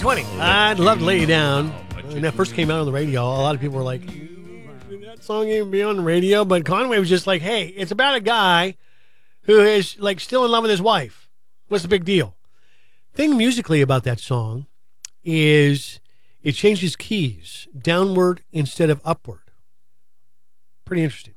2020. I'd love to lay you down. When that first came out on the radio, a lot of people were like, that song ain't be on the radio. But Conway was just like, hey, it's about a guy who is like still in love with his wife. What's the big deal? Thing musically about that song is it changes keys downward instead of upward. Pretty interesting.